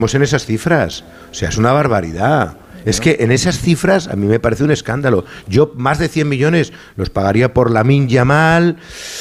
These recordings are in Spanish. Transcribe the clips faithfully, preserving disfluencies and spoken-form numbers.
en esas cifras. O sea, es una barbaridad. Es que en esas cifras a mí me parece un escándalo. Yo más de cien millones los pagaría por Lamine Yamal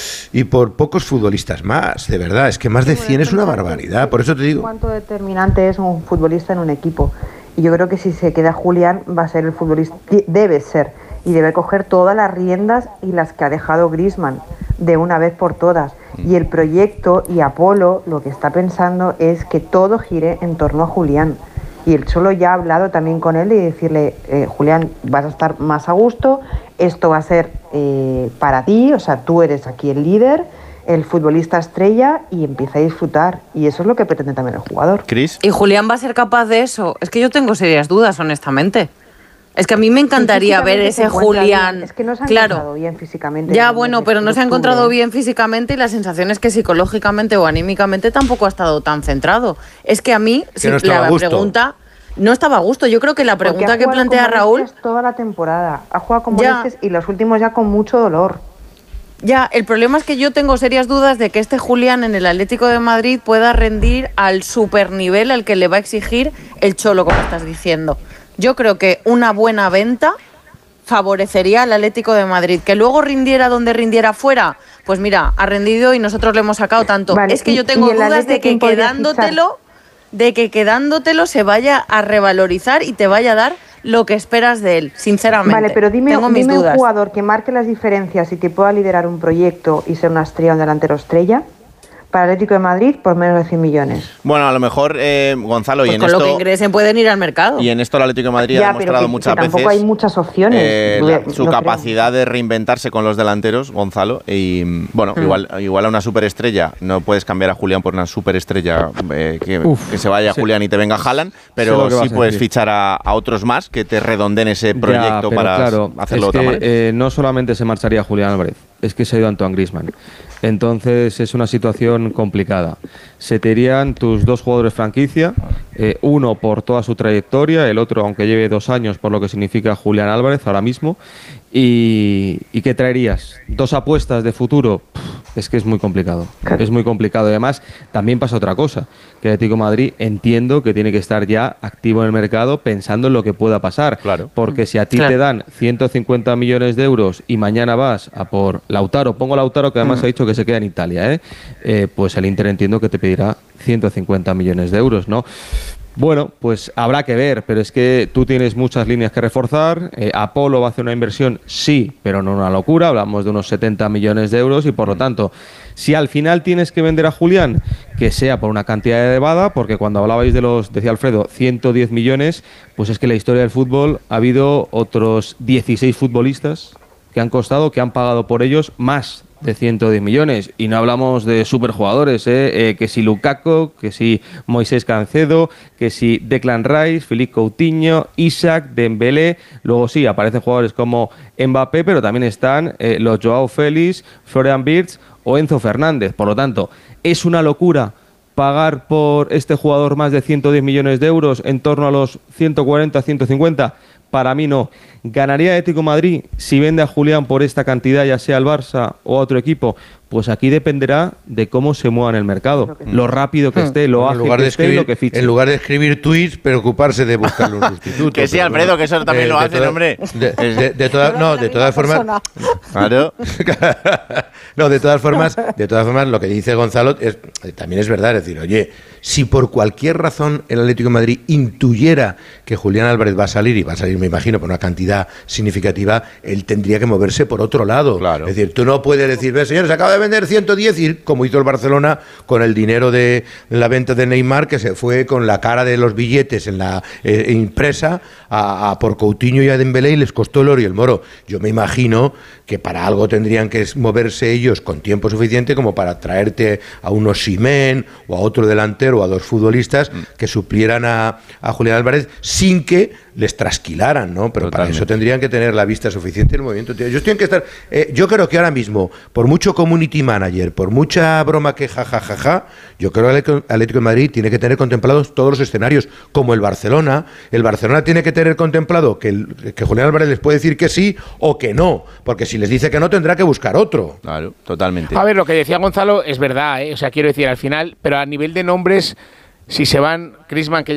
y por pocos futbolistas más, de verdad. Es que más de cien es una barbaridad, por eso te digo. ¿Cuánto determinante es un futbolista en un equipo? Y yo creo que si se queda Julián va a ser el futbolista, debe ser, y debe coger todas las riendas y las que ha dejado Griezmann de una vez por todas. Y el proyecto y Apolo lo que está pensando es que todo gire en torno a Julián. Y él solo ya ha hablado también con él y decirle, eh, Julián, vas a estar más a gusto, esto va a ser eh, para ti, o sea, tú eres aquí el líder, el futbolista estrella, y empieza a disfrutar. Y eso es lo que pretende también el jugador. ¿Cris? ¿Y Julián va a ser capaz de eso? Es que yo tengo serias dudas, honestamente. Es que a mí me encantaría ver ese Julián. Bien. Es que no se ha claro. encontrado bien físicamente. Ya, bueno, pero no se ha encontrado bien físicamente y la sensación es que psicológicamente o anímicamente tampoco ha estado tan centrado. Es que a mí, que si no la pregunta... No estaba a gusto. Yo creo que la pregunta que plantea Raúl... toda la temporada. Ha jugado con ya, molestias y los últimos ya con mucho dolor. Ya, el problema es que yo tengo serias dudas de que este Julián en el Atlético de Madrid pueda rendir al supernivel al que le va a exigir el Cholo, como estás diciendo. Yo creo que una buena venta favorecería al Atlético de Madrid. Que luego rindiera donde rindiera fuera, pues mira, ha rendido y nosotros le hemos sacado tanto. Vale, es que y, yo tengo dudas de que quedándotelo, de que quedándotelo se vaya a revalorizar y te vaya a dar lo que esperas de él, sinceramente. Vale, pero dime, tengo mis dime dudas. Un jugador que marque las diferencias y que pueda liderar un proyecto y ser una estrella, un delantero estrella, para el Atlético de Madrid por menos de cien millones. Bueno, a lo mejor, eh, Gonzalo, pues y en con esto... lo que ingresen pueden ir al mercado. Y en esto el Atlético de Madrid ya, ha demostrado pero que, muchas que tampoco veces... hay muchas opciones. Eh, la, su no capacidad creo. de reinventarse con los delanteros, Gonzalo. Y bueno, mm. igual, igual a una superestrella, no puedes cambiar a Julián por una superestrella eh, que, Uf, que se vaya sí. Julián y te venga Haaland, pero sí puedes decir. fichar a, a otros más que te redondeen ese proyecto ya, para claro, hacerlo es de otra que, manera. Eh, no solamente se marcharía Julián Álvarez, es que se ha ido Antoine Griezmann. Entonces es una situación complicada. Se te irían tus dos jugadores franquicia, eh, uno por toda su trayectoria, el otro aunque lleve dos años por lo que significa Julián Álvarez ahora mismo. ¿Y, y qué traerías? ¿Dos apuestas de futuro? Pff, es que es muy complicado. Claro. Es muy complicado. Y además también pasa otra cosa, que el Atlético de Madrid entiendo que tiene que estar ya activo en el mercado pensando en lo que pueda pasar. Claro. Porque si a ti claro. te dan ciento cincuenta millones de euros y mañana vas a por Lautaro, pongo Lautaro que además mm. ha dicho que se queda en Italia, ¿eh? Eh, pues el Inter entiendo que te pedirá ciento cincuenta millones de euros, ¿no? Bueno, pues habrá que ver, pero es que tú tienes muchas líneas que reforzar. Eh, Apolo va a hacer una inversión, sí, pero no una locura. Hablamos de unos setenta millones de euros y por lo tanto, si al final tienes que vender a Julián, que sea por una cantidad elevada, porque cuando hablabais de los, decía Alfredo, ciento diez millones, pues es que en la historia del fútbol ha habido otros dieciséis futbolistas que han costado, que han pagado por ellos más de ciento diez millones, y no hablamos de superjugadores, ¿eh? Eh, que si Lukaku, que si Moisés Cancedo, que si Declan Rice, Philippe Coutinho, Isaac, Dembélé. Luego sí, aparecen jugadores como Mbappé, pero también están eh, los Joao Félix, Florian Wirtz o Enzo Fernández. Por lo tanto, es una locura pagar por este jugador más de ciento diez millones de euros, en torno a los ciento cuarenta, ciento cincuenta. Para mí no. ¿Ganaría Atlético Madrid si vende a Julián por esta cantidad, ya sea al Barça o a otro equipo? Pues aquí dependerá de cómo se mueva en el mercado, lo rápido que esté, lo ágil que esté y lo que fiche. En lugar de escribir tweets, preocuparse de buscarle un sustituto. Que sí, Alfredo, que eso también eh, lo hacen, toda, hombre. De, de, de toda, no, de todas formas... Claro. No, de todas formas, de todas formas, lo que dice Gonzalo es, también es verdad. Es decir, oye, si por cualquier razón el Atlético de Madrid intuyera que Julián Álvarez va a salir, y va a salir, me imagino, por una cantidad significativa, él tendría que moverse por otro lado. Claro. Es decir, tú no puedes decir, ve, señores, acaba de vender ciento diez, y como hizo el Barcelona con el dinero de la venta de Neymar, que se fue con la cara de los billetes en la eh, impresa a, a por Coutinho y a Dembélé, y les costó el oro y el moro. Yo me imagino que para algo tendrían que moverse ellos con tiempo suficiente como para traerte a un Osimhen o a otro delantero o a dos futbolistas que suplieran a, a Julián Álvarez sin que les trasquilaran, ¿no? Pero Totalmente. Para eso tendrían que tener la vista suficiente y el movimiento. Yo estoy en que estar, eh, yo creo que ahora mismo, por mucho community manager, por mucha broma que jajajaja, ja, ja, ja, yo creo que el Atlético de Madrid tiene que tener contemplados todos los escenarios, como el Barcelona. El Barcelona tiene que tener contemplado que, el, que Julián Álvarez les puede decir que sí o que no, porque si les dice que no, tendrá que buscar otro. Claro, totalmente. A ver, lo que decía Gonzalo es verdad, ¿eh? O sea, quiero decir, al final, pero a nivel de nombres, si se van Griezmann, que